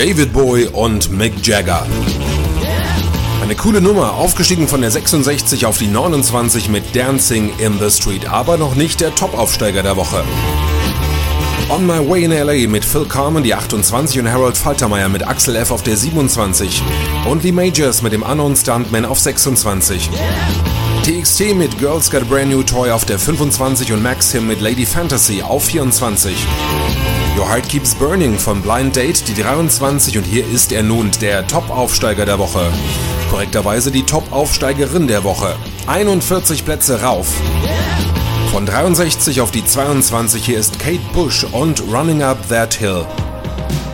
David Bowie und Mick Jagger. Eine coole Nummer, aufgestiegen von der 66 auf die 29 mit Dancing in the Street, aber noch nicht der Top-Aufsteiger der Woche. On My Way in LA mit Phil Carmen, die 28 und Harold Faltermeyer mit Axel F. auf der 27 und The Majors mit dem Unknown Stuntman auf 26. TXT mit Girls Got a Brand New Toy auf der 25 und Maxim mit Lady Fantasy auf 24. Your Heart Keeps Burning von Blind Date, die 23 und hier ist er nun, der Top-Aufsteiger der Woche. Korrekterweise die Top-Aufsteigerin der Woche. 41 Plätze rauf. Von 63 auf die 22, hier ist Kate Bush und Running Up That Hill.